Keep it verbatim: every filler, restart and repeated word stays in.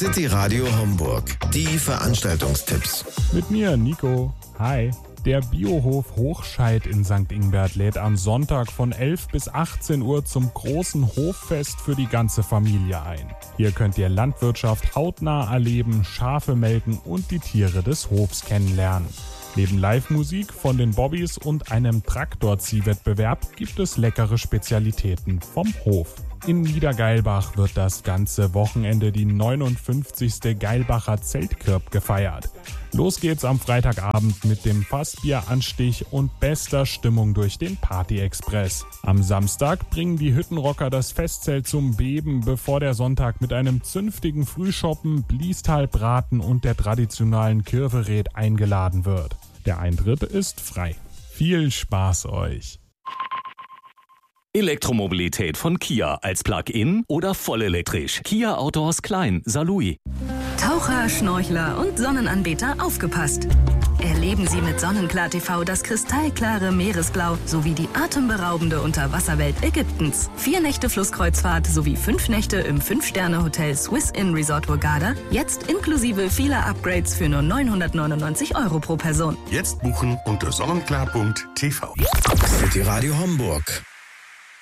City Radio Homburg. Die Veranstaltungstipps. Mit mir, Nico. Hi. Der Biohof Hochscheid in Sankt Ingbert lädt am Sonntag von elf bis achtzehn Uhr zum großen Hoffest für die ganze Familie ein. Hier könnt ihr Landwirtschaft hautnah erleben, Schafe melken und die Tiere des Hofs kennenlernen. Neben Live-Musik von den Bobbys und einem Traktorziehwettbewerb gibt es leckere Spezialitäten vom Hof. In Niedergeilbach wird das ganze Wochenende die neunundfünfzigste Geilbacher Zeltkirb gefeiert. Los geht's am Freitagabend mit dem Fassbieranstich und bester Stimmung durch den Party-Express. Am Samstag bringen die Hüttenrocker das Festzelt zum Beben, bevor der Sonntag mit einem zünftigen Frühschoppen, Bliestalbraten und der traditionellen Kirvered eingeladen wird. Der Eintritt ist frei. Viel Spaß euch! Elektromobilität von Kia als Plug-in oder vollelektrisch. Kia Outdoors Klein, Saarlouis. Taucher, Schnorchler und Sonnenanbeter aufgepasst. Erleben Sie mit Sonnenklar T V das kristallklare Meeresblau sowie die atemberaubende Unterwasserwelt Ägyptens. Vier Nächte Flusskreuzfahrt sowie fünf Nächte im Fünf-Sterne-Hotel Swiss Inn Resort Hurghada. Jetzt inklusive vieler Upgrades für nur neunhundertneunundneunzig Euro pro Person. Jetzt buchen unter sonnenklar punkt t v. City Radio Homburg.